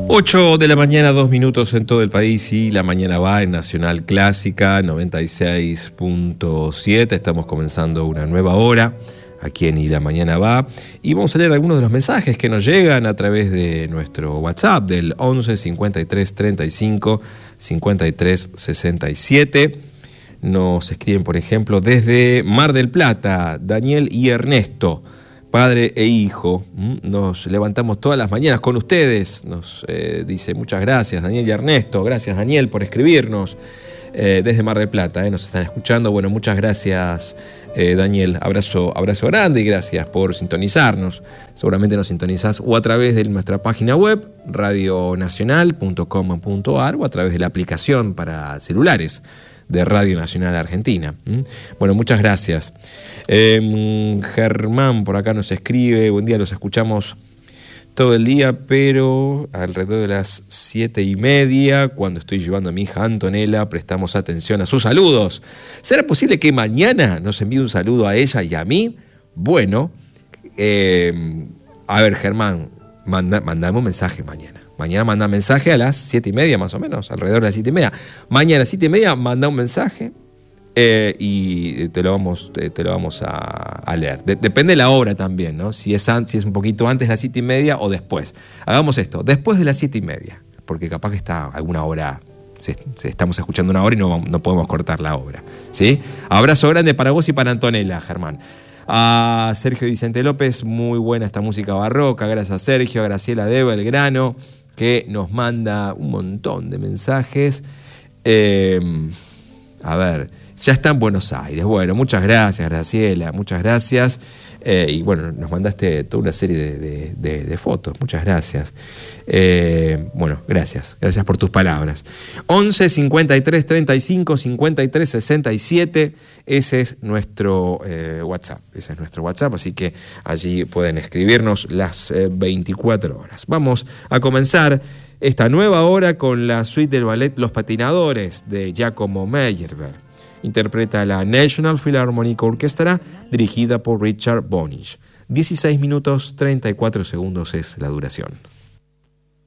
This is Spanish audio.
8 de la mañana, 2 minutos en todo el país y la mañana va en Nacional Clásica 96.7. Estamos comenzando una nueva hora aquí en Y la Mañana Va y vamos a leer algunos de los mensajes que nos llegan a través de nuestro WhatsApp del 11 53 35 53 67. Nos escriben, por ejemplo, desde Mar del Plata, Daniel y Ernesto. Padre e hijo, nos levantamos todas las mañanas con ustedes, nos dice muchas gracias Daniel y Ernesto, gracias Daniel por escribirnos desde Mar del Plata, nos están escuchando, bueno, muchas gracias Daniel, abrazo grande y gracias por sintonizarnos, seguramente nos sintonizás o a través de nuestra página web radionacional.com.ar o a través de la aplicación para celulares de Radio Nacional Argentina. Bueno, muchas gracias. Germán por acá nos escribe, buen día, los escuchamos todo el día, pero alrededor de las 7:30, cuando estoy llevando a mi hija Antonella, prestamos atención a sus saludos. ¿Será posible que mañana nos envíe un saludo a ella y a mí? Bueno, a ver, Germán, mandame un mensaje mañana. Mañana manda mensaje a las 7:30 más o menos, alrededor de las 7:30. Mañana a las 7:30 manda un mensaje y te lo vamos a leer. Depende de la hora también, ¿no? Si es un poquito antes de las 7:30 o después. Hagamos esto, después de las 7:30, porque capaz que está alguna hora, estamos escuchando una hora y no podemos cortar la obra, ¿sí? Abrazo grande para vos y para Antonella, Germán. A Sergio Vicente López, muy buena esta música barroca, gracias a Sergio, a Graciela de Belgrano, que nos manda un montón de mensajes. A ver, ya está en Buenos Aires. Bueno, muchas gracias, Graciela, muchas gracias. Y bueno, nos mandaste toda una serie de fotos, muchas gracias. Bueno, gracias por tus palabras. 11 53 35 53 67, ese es nuestro WhatsApp, así que allí pueden escribirnos las 24 horas. Vamos a comenzar esta nueva hora con la suite del ballet Los Patinadores de Giacomo Meyerbeer. Interpreta la National Philharmonic Orchestra, dirigida por Richard Bonich. 16 minutos 34 segundos es la duración.